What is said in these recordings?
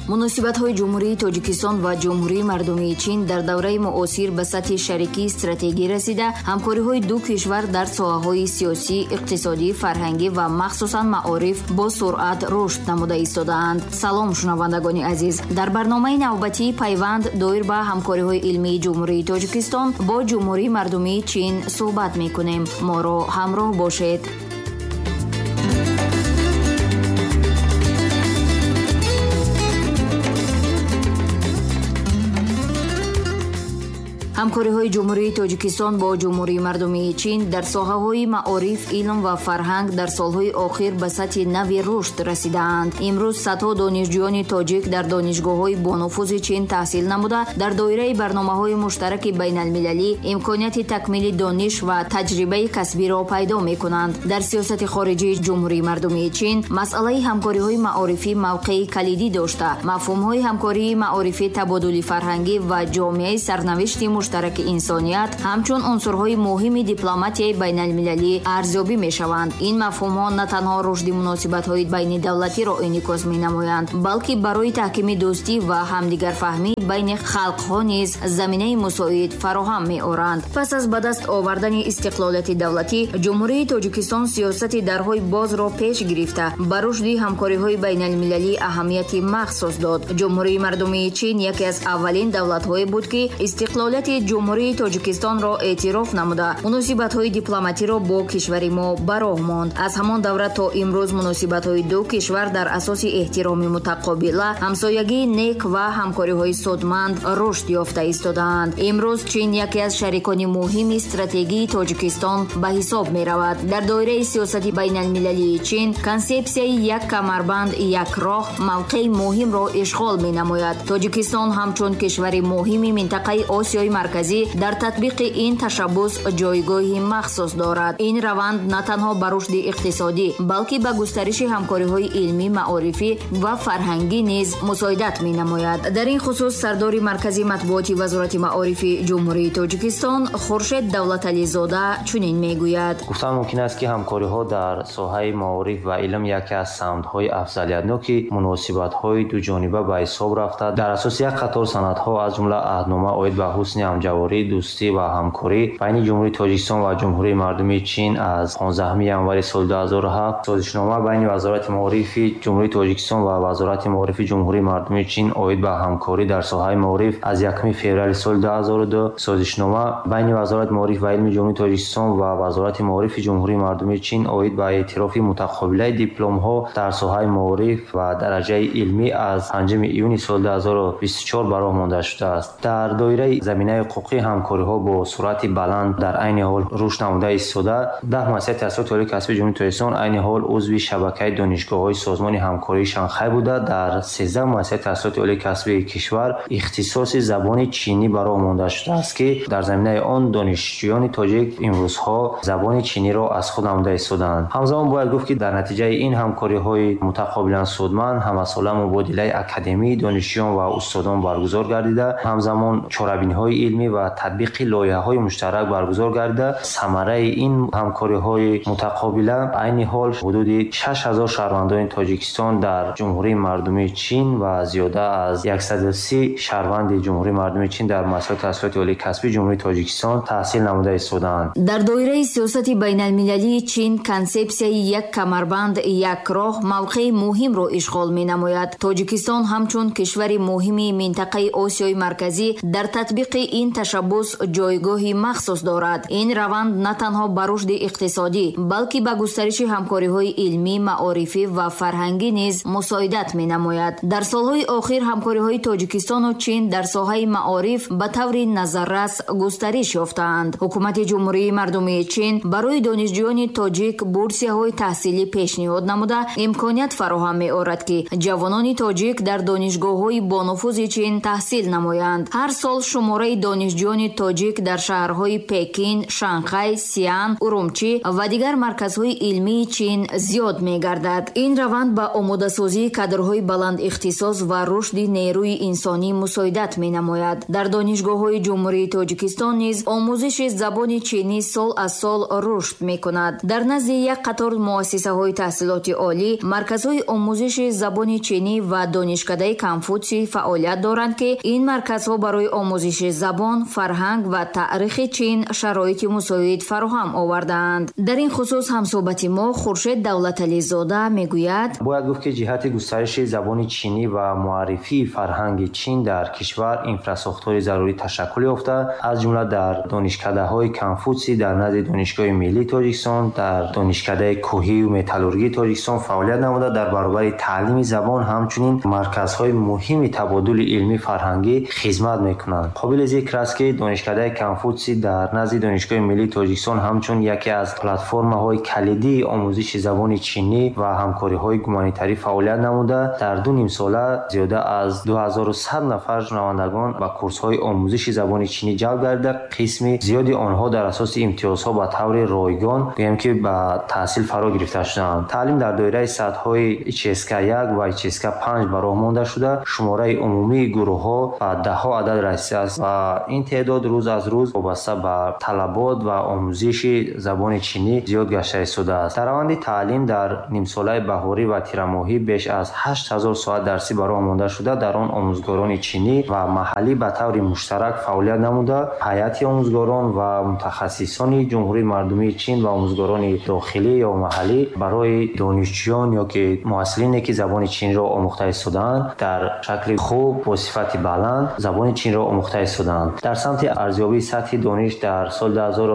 муносибатҳои ҷумҳурии тоҷикистон ва ҷумҳурии мардумии чин дар давраи муосир ба сатҳи шарикӣ стратегӣ расида, ҳамкориҳои ду кишвар дар соҳаҳои сиёсӣ, иқтисодӣ, фарҳангӣ ва махсусан маориф бо суръат рушд намуда истодаанд. салом шунавандагони азиз, дар барномаи навбатии пайванд доир ба ҳамкориҳои илмии ҷумҳурии тоҷикистон бо ҷумҳурии мардумии чин суҳбат мекунем. моро ҳамроҳ бошед. ҳамкориҳои ҷумҳурии тоҷикистон бо ҷумҳурии мардумии чин дар соҳаҳои маориф, илм ва фарҳанг дар солҳои охир ба сатҳи нави рушд расидаанд. имрӯз садҳо донишҷӯёни тоҷик дар донишгоҳҳои бонуфузи чин таҳсил намуда, дар доираи барномаҳои муштараки байналмилалӣ имконияти такмили дониш ва таҷрибаи касбиро пайдо мекунанд. дар сиёсати хориҷии ҷумҳурии мардумии чин масъалаи ҳамкориҳои маорифӣ мавқеи калидӣ дошта, мафҳумҳои ҳамкории маорифӣ, табодули фарҳангӣ ва ҷомеаи сарнавишти муштараки инсоният ҳамчун унсурҳои муҳими дипломатияи байналмилалӣ арзёбӣ мешаванд. ин мафҳумҳо на танҳо рушди муносибатҳои байни давлатиро инъикос менамоянд, балки барои таҳкими дӯстӣ ва ҳамдигарфаҳмӣ байни халқҳо низ заминаи мусоид фароҳам меоранд. пас аз ба даст овардани истиқлолияти давлатӣ, ҷумҳурии тоҷикистон сиёсати дарҳои бозро пеш гирифта ба рушди ҳамкориҳои байналмилалӣ аҳамияти махсус дод. ҷумҳурии мардумии чин яке аз аввалин давлатҳое буд ки истиқлолияти ҷумҳурии тоҷикистонро эътироф намуда, муносибатҳои дипломатиро бо кишвари мо ба роҳ монд. аз ҳамон давра то имрӯз муносибатҳои ду кишвар дар асоси эҳтироми мутақобила, ҳамсоягии нек ва ҳамкориҳои судманд рушд ёфта истодаанд. имрӯз чин яке аз шарикони муҳими стратегии тоҷикистон ба ҳисоб меравад. дар доираи сиёсати байналмилалии чин консепсияи як камарбанд як роҳ мавқеи муҳимро ишғол менамояд. тоҷикистон ҳамчун кишвари муҳими минтақаи осиёи марказӣ дар татбиқи ин ташаббус ҷойгоҳи махсус дорад. ин раванд на танҳо ба рушди иқтисодӣ, балки ба густариши ҳамкориҳои илмӣ, маорифӣ ва фарҳангӣ низ мусоидат менамояд. дар ин хусус сардори маркази матбуоти вазорати маорифи ҷумҳурии тоҷикистон Хуршед Давлатализода чунин мегӯяд: гуфтан мумкин аст ки ҳамкориҳо дар соҳаи маориф ва илм яке аз самтҳои афзалиятноки муносибатҳои дуҷониба ба ҳисоб рафта, дар асоси як қатор санадҳо аз ҷумла аҳднома оид ба ҳусни ҳамҷаворӣ, дӯстӣ ва ҳамкорӣ байни ҷумҳурии тоҷикистон ва ҷумҳурии мардумии чин аз 15 январи соли 2007, созишнома байни вазорати маорифи ҷумҳурии тоҷикистон ва вазорати маорифи ҷумҳурии мардумии чин оид ба ҳамкорӣ дар соҳаи маориф аз 1 феврали соли 2002, созишнома байни вазорати маориф ва илми ҷумҳурии тоҷикистон ва вазорати маорифи ҷумҳурии мардумии чин оид ба эътирофи мутақобилаи дипломҳо дар соҳаи маориф ва дараҷаи илмӣ аз 5 июни соли 2024 ба роҳ монда шудааст. дар доираи заминаи ҳуқуқи ҳамкориҳо бо суръати баланд дар айни ҳол рушд намуда истода, 10 муассисаи таҳсилоти олии касбии ҷумҳурии тоҷикистон айни ҳол узви шабакаи донишгоҳҳои созмони ҳамкории Шанхай буда, дар 13 муассисаи таҳсилоти олии касбии кишвар ихтисоси забони чинӣ ба роҳ монда шудааст, ки дар заминаи он донишҷӯёни тоҷик имрӯзҳо забони чиниро аз худ намуда истодаанд. ҳамзамон бояд гуфт, ки дар натиҷаи ин ҳамкориҳои мутақобилан судманд ҳамасола мубодилаи академии донишҷӯён ва устодон баргузор гардида, ҳамзамон чорабиниҳои илмӣ ва татбиқи лоиҳаҳои муштарак баргузор гардида, самараи ин ҳамкориҳои мутақобила айни ҳол ҳудуди 6000 шаҳрвандони тоҷикистон дар ҷумҳурии мардумии чин ва зиёда аз 130 шаҳрванди ҷумҳурии мардумии чин дар муассисати таҳсилоти олии касбии ҷумҳурии тоҷикистон таҳсил намуда истодаанд. дар доираи сиёсати байналмилалии чин консепсияи як камарбанд як роҳ мавқеи муҳимро ишғол менамояд. тоҷикистон ҳамчун кишвари муҳими минтақаи осиёи марказӣ дар татбиқи ин ташаббус ҷойгоҳи махсус дорад. ин раванд на танҳо ба рушди иқтисодӣ, балки ба густариши ҳамкориҳои илмӣ, маорифӣ ва фарҳангӣ низ мусоидат менамояд. дар солҳои охир ҳамкориҳои тоҷикистону чин дар соҳаи маориф ба таври назаррас густариш ёфтаанд. ҳукумати ҷумҳурии мардумии чин барои донишҷӯёни тоҷик бурсияҳои таҳсилӣ пешниҳод намуда, имконият фароҳам меорад ки ҷавонони тоҷик дар донишгоҳҳои бонуфузи чин таҳсил намоянд. ҳар сол шумораи донишҷӯёни тоҷик дар шаҳрҳои Пекин, Шанхай, Сиан, Урумчи ва дигар марказҳои илмии Чин зиёд мегардад. ин раванд ба омодасозии кадрҳои баландихтисос ва рушди нерӯи инсонӣ мусоидат менамояд. дар донишгоҳҳои ҷумҳурии Тоҷикистон низ омӯзиши забони чинӣ сол аз сол рушд мекунад. дар назди як қатор муассисаҳои таҳсилоти олӣ марказҳои омӯзиши забони чинӣ ва донишкадаи Конфутсий фаъолият доранд ки ин марказҳо барои омӯзиши забон, фарҳанг ва таърихи чин шароити мусоид фароҳам овардаанд. дар ин хусус ҳамсоҳбати мо Хуршед Давлатализода мегӯяд: бояд гуфт ки ҷиҳати густариши забони чинӣ ва муаррифии фарҳанги чин дар кишвар инфраструктури зарурӣ ташаккул ёфта, аз ҷумла дар донишкадаҳои Конфутсий дар назди Донишгоҳи Миллии Тоҷикистон, дар донишкадаи кӯҳию металлургии Тоҷикистон фаъолият намуда дар баробари таълими забон ҳамчунин марказҳои муҳими табодули илмӣ фарҳангӣ хизмат мекунанд. қобили зикр аст ки донишкадаи Конфутсий дар назди Донишгоҳи Миллии Тоҷикистон ҳамчун яке аз платформаҳои калидии омӯзиши забони чинӣ ва ҳамкориҳои гуманитарӣ фаъолият намуда, дар 2 нимсола зиёда аз 2100 нафар шунавандагон ба курсҳои омӯзиши забони чинӣ ҷалб гардида, қисми зиёди онҳо дар асоси имтиёзҳо ба таври ройгон гӯем ки ба таҳсил фаро гирифта шуданд. таълим дар доираи сатҳҳои ИЧСК-1 ва ИЧСК-5 ба роҳ монда шуда, шумораи умумии гурӯҳҳо ба даҳҳо адад расидааст ва ин теъдод рӯз аз рӯз вобаста ба талабот ва омӯзиши забони чинӣ зиёд гашта истодааст. дар раванди таълим дар нимсолаи баҳорӣ ва тирамоҳӣ беш аз 8000 соат дарсӣ ба роҳ монда шуда, дар он омӯзгорони чинӣ ва маҳаллӣ ба таври муштарак фаъолият намуда, ҳайати омӯзгорон ва мутахассисони ҷумҳурии мардумии Чин ва омӯзгорони дохилӣ ё маҳаллӣ барои донишҷӯён ё ки муассилине ки забони чиниро омӯхта истодаанд, дар шакли хуб бо сифати баланд забони чиниро омӯхта истодаанд. дар самти арзёбии сатҳи дониш дар соли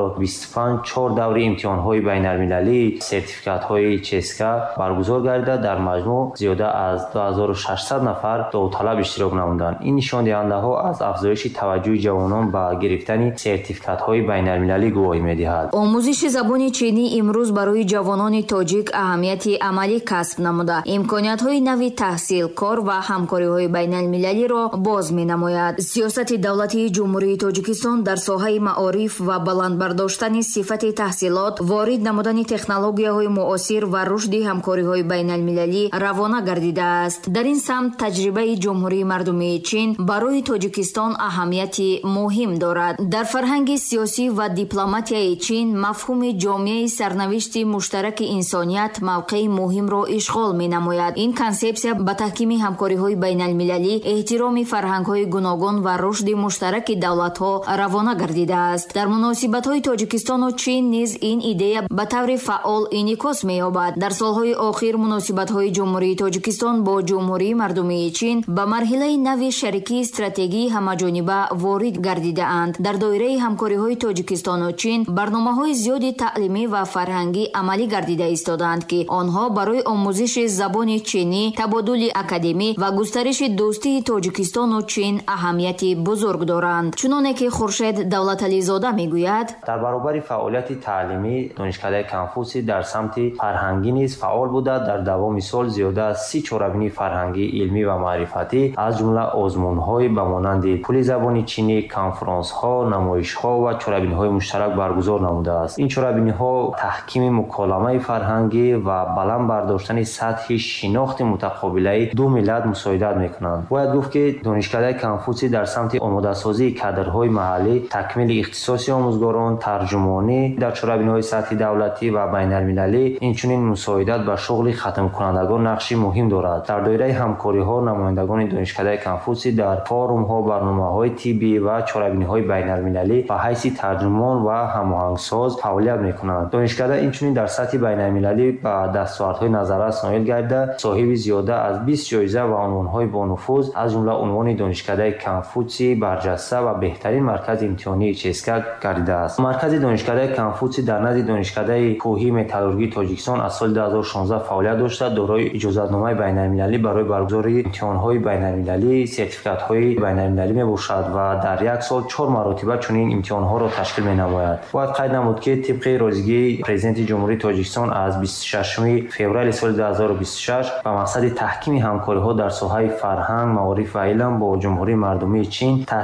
2025 4 даври имтиҳонҳои байналмилалии сертификатҳои ЧСК баргузор гардида, дар маҷмӯъ зиёда аз 2600 нафар довталаб иштирок намуданд. ин нишондиҳандаҳо аз афзоиши таваҷҷӯҳи ҷавонон ба гирифтани сертификатҳои байналмилалӣ гувоҳӣ медиҳад. омӯзиши забони чинӣ имрӯз барои ҷавонони тоҷик аҳамияти амалӣ касб намуда, имкониятҳои нави таҳсил, кор ва ҳамкориҳои байналмилалиро боз менамояд. сиёсати давлатии ҷумҳурии Тоҷикистон дар соҳаи маориф ва баландбардоштани сифати таҳсилот, ворид намудани технологияҳои муосир ва рушди ҳамкориҳои байналмилалӣ равона гардидааст. дар ин самт таҷрибаи ҷумҳурии мардумии Чин барои Тоҷикистон аҳамияти муҳим дорад. дар фарҳанги сиёсӣ ва дипломатияи Чин мафҳуми ҷомеаи сарнавишти муштараки инсоният мавқеи муҳимро ишғол менамояд. ин консепсия ба таҳкими ҳамкориҳои байналмилалӣ, эҳтироми фарҳангҳои гуногун ва рушди муштараки давлатҳо равона гардидааст. дар муносибатҳои Тоҷикистону Чин низ ин идея ба таври фаъол инъикос меёбад. дар солҳои охир муносибатҳои ҷумҳурии Тоҷикистон бо ҷумҳурии мардумии Чин ба марҳилаи нави шарикии стратегии ҳамаҷониба ворид гардидаанд. дар доираи ҳамкориҳои Тоҷикистону Чин барномаҳои зиёди таълимӣ ва фарҳангӣ амалӣ гардида истоданд ки онҳо барои омӯзиши забони чинӣ, табодули академӣ ва густариши дӯстии Тоҷикистону Чин аҳамияти бузург доранд. чуноне ки Хуршед Давлатализода мегӯяд: дар баробари фаъолияти таълимӣ донишкадаи Конфутсий дар самти фарҳангӣ низ фаъол буда, дар давоми сол зиёда аз 30 чорабинии фарҳангӣ, илмӣ ва маърифатӣ аз ҷумла озмунҳои ба монанди пули забони чинӣ, конферансҳо, намоишҳо ва чорабиниҳои муштарак баргузор намудааст. ин чорабиниҳо таҳкими муколамаи фарҳангӣ ва баланд бардоштани сатҳи шинохти мутақобилаи ду миллат мусоидат мекунанд. бояд гуфт ки донишкадаи Конфутсий дар самти омодасозии кадрҳои маҳаллӣ, такмили ихтисоси омӯзгорон, тарҷумонӣ дар чорабиниҳои сатҳи давлатӣ ва байналмилалӣ, инчунин мусоидат ба шуғли хатмкунандагон нақши муҳим дорад. дар доираи ҳамкориҳо намояндагони донишкадаи Конфутсий дар форумҳо, барномаҳои тиббӣ ва чорабиниҳои байналмилалӣ ба ҳайси тарҷумон ва ҳамоҳангсоз фаъолият мекунанд. донишкада инчунин дар сатҳи байналмилалӣ ба дастовардҳои назаррас ноил гардида, соҳиби зиёда аз 20 ҷоиза ва унвонҳои бонуфуз, аз ҷумла унвони донишкадаи Конфутсий барҷаста ва беҳтарин маркази имтиҳонии ЧСК гардидааст. маркази донишкадаи Конфутсий дар назди донишкадаи кӯҳии металлургии Тоҷикистон аз соли 2016 фаъолият дошта, дорои иҷозатномаи байналмилалӣ барои баргузори имтиҳонҳои байналмилалӣ, сертификатҳои байналмилалӣ мебошад ва дар як сол 4 маротиба чунин имтиҳонҳоро ташкил менамояд. бояд қайд намуд ки тибқи розигии президенти ҷумҳурии Тоҷикистон аз 26 феврали соли 2026 ба мақсади таҳкими ҳамкориҳо дар соҳаи фарҳанг, маориф ва илм бо ҷумҳурии мардумии Чин таъсиси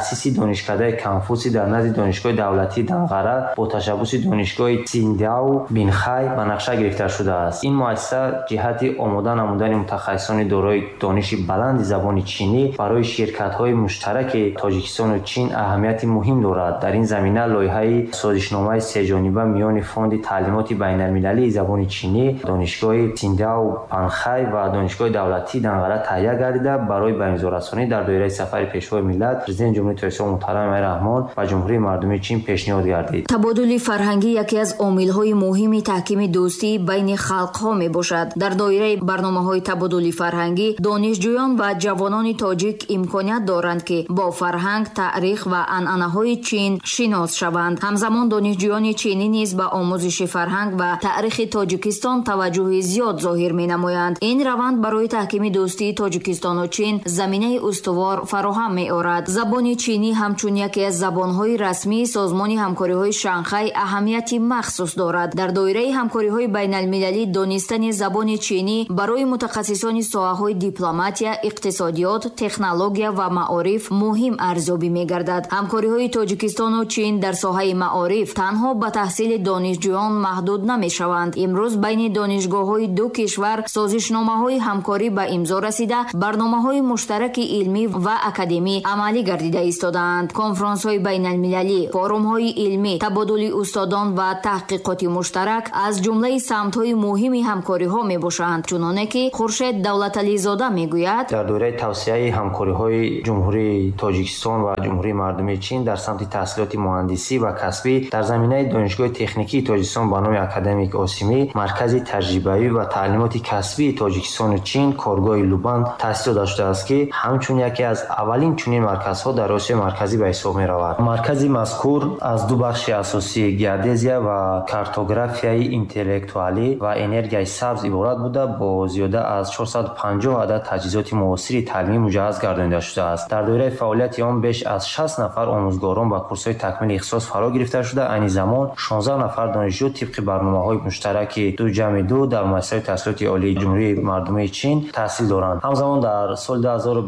دانشکده کنفوسی در نزد دانشگاه دولتی دنقره با تشبث دانشگاه تسینگداو بینخای به نقشه گرفته شده است. این مؤسسه جهت آماده نمودن متخصصان دارای دانش بلند زبان چینی برای شرکت‌های مشترک تاجیکستان و چین اهمیت مهم دارد. در این زمینه لایحه سازشنامه سه‌جانبه میان فوند تعلیمات بین‌المللی زبان چینی، دانشگاه تسینگداو بینخای و دانشگاه دولتی دنقره تهیه گردیده برای به امضارسانی در دایره سفر پیشوا ملت پرزیدنت جمهوری اسلامی محترم رحمان و جمهوری مردمی چین پیشنهاد گردید. تبادل فرهنگی یکی از عامل‌های مهم تحکیم دوستی بین خلق‌ها میباشد. در دایره برنامه‌های تبادل فرهنگی دانشجویان و جوانان تاجیک امکانیت دارند که با فرهنگ، تاریخ و عنعنه‌های چین شناس شوند. همزمان دانشجویان چینی نیز به آموزش فرهنگ و تاریخ تاجیکستان توجه زیاد ظاهر می‌نمایند. این روند برای تحکیم دوستی تاجیکستان و چین زمینه استوار فراهم می‌آورد. زبان چینی همچون یکی از زبان‌های رسمی سازمان همکاری‌های شانگهای اهمیتی مخصوص دارد. در دایره همکاری‌های بین‌المللی دانستن زبان چینی برای متخصصان ساحه‌های دیپلماتیا، اقتصادیات، تکنولوژیا و معارف مهم ارزیابی می‌گردد. همکاری‌های تاجیکستان و چین در ساحه معارف تنها به تحصیل دانشجویان محدود نمی‌شوند. امروز بین دانشگاه‌های دو کشور سازشنامه‌های همکاری به امضا رسیده، برنامه‌های مشترک علمی و اکادمی عملی گردیده ایستادند. کنفرانس‌های بین‌المللی، فورum‌های علمی، تبادل استادان و تحقیقات مشترک از جمله سمت‌های مهم همکاری‌ها میباشند. چنانه که خورشید دولتعلی زاده میگوید در دوره توسعه همکاری‌های جمهوری تاجیکستان و جمهوری مردمی چین در سمت تحصیلات مهندسی و کسبی در زمینه دانشگاه تکنیکی تاجیکستان به نام اکادمیک آسیمی، مرکز تجربوی و تعلیمات کسبی تاجیکستان و چین کارگاه لوبان تأسیس داده شده است که همچون یکی از اولین چنین مرکزها در آسیا مرکزی به حساب می‌رود. مرکز مذکور از دو بخش اساسی گیودزیا و کارتوگرافیای اینتלեկتوالی و انرژی سبز عبارت بوده با زیاده از 450 عدد تجهیزات معاصر تعلیمی مجهز گردانیده شده است. در دوره فعالیت آن بیش از 60 نفر آموزگاران با کورس‌های تکمیل اختصاص فرا گرفته شده. این زمان 16 نفر دانشجو طبق برنامه‌های مشترک 2+2 در مؤسسه تحصیلات عالی جمهوری مردمی چین تحصیل دارند. همزمان در سال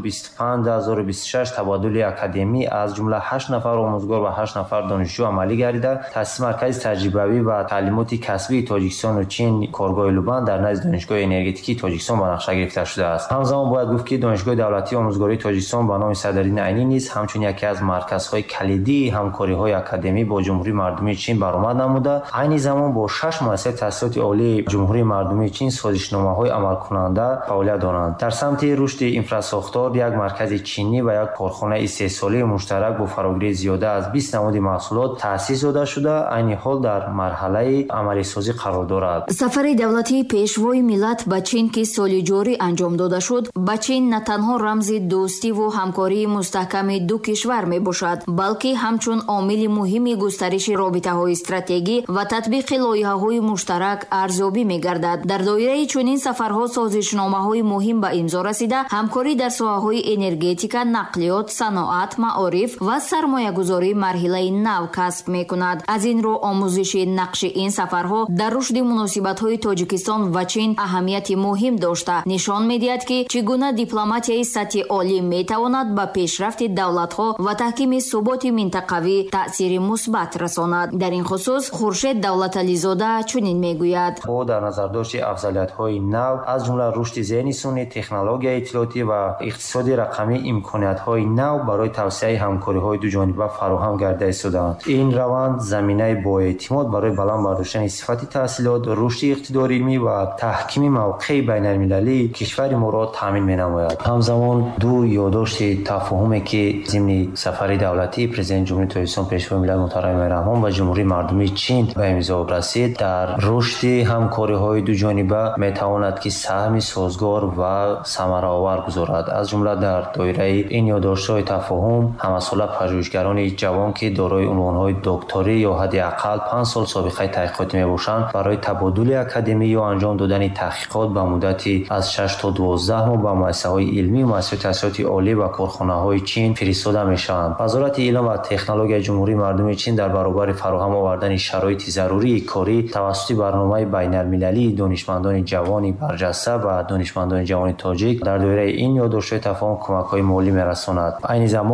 2025-2026 تبادل اکادمی از جمله 8 نفر آموزگار و 8 نفر دانشجو عملی گردیده. تأسیس مرکز تجربوی و تعلیمات کسبی تاجیکستان و چین کارگاه لوبان در نزد دانشگاه انرژتیکی تاجیکستان به نقشه گرفته شده است. همزمان باید گفت که دانشگاه دولتی آموزگاری تاجیکستان به نام صدرالدین عینی نیز همچون یکی از مرکزهای کلیدی همکاری‌های اکادمی با جمهوری مردمی چین برآمد نموده. عین زمان با 6 مؤسسه تحصیلات عالی جمهوری مردمی چین سازشنامه‌های عملکننده فعالیت دارند. در سمت رشد اینفراستراکچور یک مرکز چینی و یک کارخانه 3 ساله مشترک با فراگیری زیاده از 20 نمود محصولات تأسیس داده شده. این حال در مرحله عملی سازی قرار دارد. سفر دولتی پیشوای ملت به چین که سال جاری انجام داده شد، به چین نه تنها رمز دوستی و همکاری مستحکم دو کشور می باشد، بلکه همچون عامل مهمی گسترش رابطه‌های استراتژیکی و تطبیق لایحه‌های مشترک ارزیابی می گردد. در دایره چنین سفرها سازشنامه‌های مهم به امضا رسیده، همکاری در ساحه‌های انرژتیک، نقلیات، صنعت، معارف و سرمایه‌گذاری مرحله نو کسب می‌کند. از این رو آموزش نقش این سفرها در رشد مناسبت‌های تاجیکستان و چین اهمیت مهم داشته، نشان می‌دهد که چگونه دیپلماتیای سطح عالی می‌تواند به پیشرفت دولت‌ها و تحکیم ثبات منطقوی تأثیر مثبت رساند. در این خصوص خورشید دولتعلی زاده چنین می‌گوید: با در نظر داشت افضلیت‌های نو از جمله رشد ذهنی سنی، تکنولوژی اطلاعاتی و اقتصاد رقمی، امکانات‌های نو برای توسعه همکاری‌های دو جانبه فراهم گردیده ایستادند. این روند زمینه با اعتماد برای بلند برداشتن صفت تحصیلات، رشد اقتدار علمی و تحکیم موقع بین‌المللی کشور ما را تامین می‌نماید. همزمان دو یادداشت تفاهمی که ضمن سفر دولتی پرزیدنت جمهوری اسلامی پیشوا ملت محترم رحمان و جمهوری مردمی چین به امضا رسید، در رشد همکاری‌های دو جانبه می‌تواند که سهم سازگار و ثمره‌آور گذارد. از جمله در دایره این یادداشت‌های تفاهم همساله پژوهشگران جوان که دارای عنوان‌های دکتری یا حداقل 5 سال سابقه تحقیقاتی میباشند برای تبادل اکادمی یا انجام دادن تحقیقات به مدتی از 6 تا 12 ماه به مؤسسه‌های علمی، مؤسسه تحصیلات عالی و کارخانه‌های چین فرستاده میشوند. وزارت علم و تکنولوژی جمهوری مردمی چین در برابر فراهم آوردن شرایط ضروری کاری توسط برنامه بین‌المللی دانشمندان جوان برجسته و دانشمندان جوان تاجیک در دایره این یادداشت تفاهم کمک‌های مالی می‌رساند. این زمان همکاری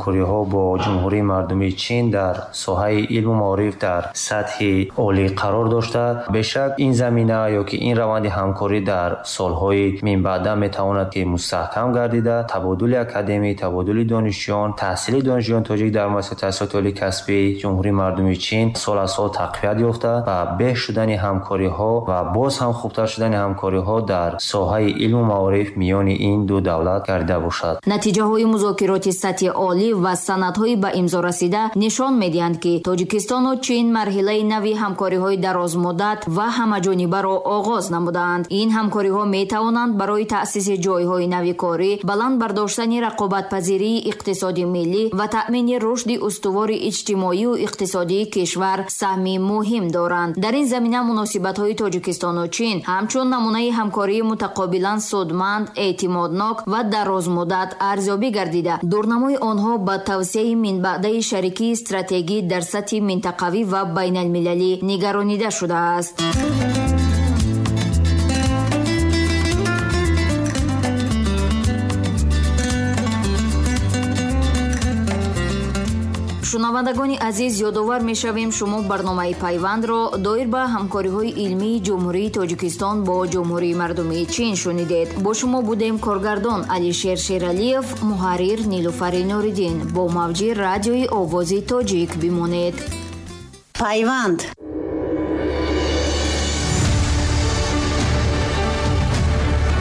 ҳамкориҳо бо ҷумҳурии мардумии чин дар соҳаи илму маориф дар сатҳи олӣ қарор дошта, бешак ин замина ё ки ин раванди ҳамкорӣ дар солҳои минбаъда метавонад ки мустаҳкам гардида, табодули академӣ, табодули донишҷӯён, таҳсили донишҷӯёни тоҷик дар муассисаи таҳсилоти олии касбии ҷумҳурии мардумии чин сол аз сол тақвият ёфта ва беҳ шудани ҳамкориҳо ва боз ҳам хубтар шудани ҳамкориҳо дар соҳаи илму маориф миёни ин ду давлат гардида бошад. натиҷаҳои музокироти сатҳи олӣ ва санадҳои ба имзо расида нишон медиҳанд ки тоҷикистону чин марҳилаи нави ҳамкориҳои дарозмуддат ва ҳамаҷонибаро оғоз намудаанд. ин ҳамкориҳо метавонанд барои таъсиси ҷойҳои нави корӣ, баланд бардоштани рақобатпазирии иқтисоди миллӣ ва таъмини рушди устувори иҷтимоию иқтисодии кишвар саҳми муҳим доранд. дар ин замина муносибатҳои тоҷикистону чин ҳамчун намунаи ҳамкории мутақобилан судманд, эътимоднок ва дарозмуддат арзёбӣ гардида, дурнамои онҳо ба тавсеяи минбаъдаи шарикии стратегӣ дар сатҳи минтақавӣ ва байналмилалӣ нигаронида шудааст. шунавандагони азиз, ёдовар мешавем шумо барномаи пайвандро доир ба ҳамкориҳои илмии ҷумҳурии тоҷикистон бо ҷумҳурии мардумии чин шунидед. бо шумо будем коргардон Алишер Шералиев, муҳаррир Нилуфари Нуриддин. бо мавҷи радиои овози тоҷик бимонед. пайванд.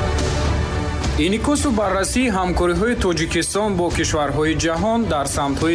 инъикосу баррасии ҳамкориҳои тоҷикистон бо кишварҳои ҷаҳон дар самтҳои